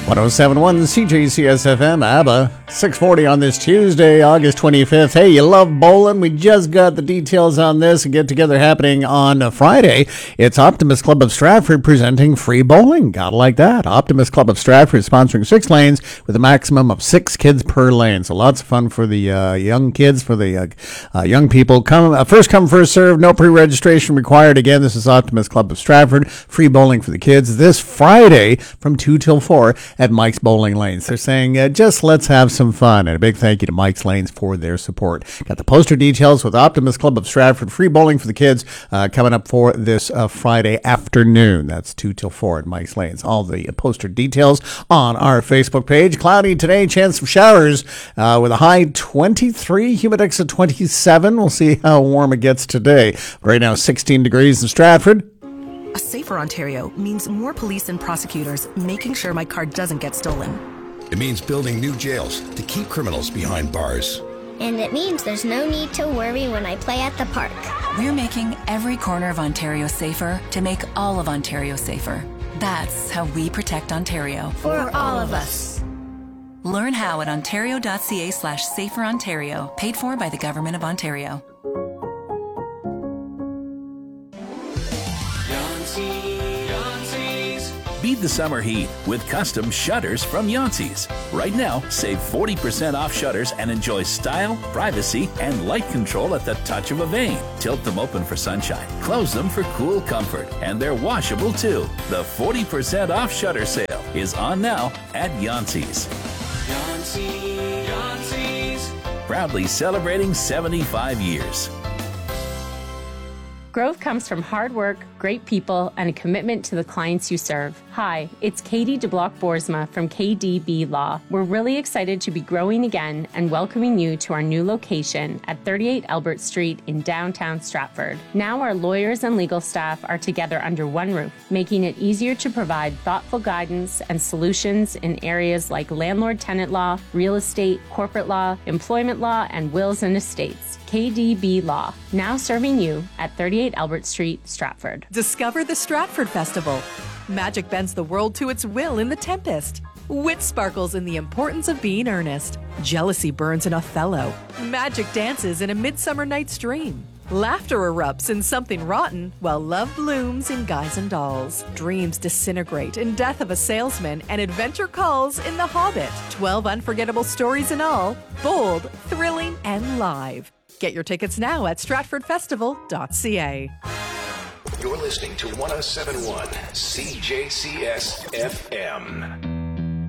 1071 CJCS FM, ABBA, 640 on this Tuesday, August 25th. Hey, you love bowling? We just got the details on this. A get-together happening on Friday. It's Optimist Club of Stratford presenting free bowling. Gotta like that. Optimist Club of Stratford is sponsoring 6 lanes with a maximum of 6 kids per lane. So lots of fun for the young kids, for the young people. First come, first serve. No pre-registration required. Again, this is Optimist Club of Stratford. Free bowling for the kids this Friday from 2 till 4 at Mike's Bowling Lanes. They're saying, just let's have some fun. And a big thank you to Mike's Lanes for their support. Got the poster details with Optimist Club of Stratford. Free bowling for the kids coming up for this Friday afternoon. That's 2 till 4 at Mike's Lanes. All the poster details on our Facebook page. Cloudy today, chance of showers with a high 23, humidex at 27. We'll see how warm it gets today. Right now, 16 degrees in Stratford. A safer Ontario means more police and prosecutors making sure my car doesn't get stolen. It means building new jails to keep criminals behind bars. And it means there's no need to worry when I play at the park. We're making every corner of Ontario safer to make all of Ontario safer. That's how we protect Ontario. For all of us. Learn how at ontario.ca/saferontario, paid for by the Government of Ontario. Beat the summer heat with custom shutters from Yancey's. Right now, save 40% off shutters and enjoy style, privacy, and light control at the touch of a vein. Tilt them open for sunshine, close them for cool comfort, and they're washable too. The 40% off shutter sale is on now at Yancey's. Yancey's. Proudly celebrating 75 years. Growth comes from hard work, great people, and a commitment to the clients you serve. Hi, it's Katie DeBlock-Boersma from KDB Law. We're really excited to be growing again and welcoming you to our new location at 38 Albert Street in downtown Stratford. Now our lawyers and legal staff are together under one roof, making it easier to provide thoughtful guidance and solutions in areas like landlord-tenant law, real estate, corporate law, employment law, and wills and estates. KDB Law, now serving you at 38 Albert Street, Stratford. Discover the Stratford Festival. Magic bends the world to its will in The Tempest. Wit sparkles in The Importance of Being Earnest. Jealousy burns in Othello. Magic dances in A Midsummer Night's Dream. Laughter erupts in Something Rotten, while love blooms in Guys and Dolls. Dreams disintegrate in Death of a Salesman, and adventure calls in The Hobbit. 12 unforgettable stories in all, bold, thrilling, and live. Get your tickets now at stratfordfestival.ca. You're listening to 1071 CJCS FM.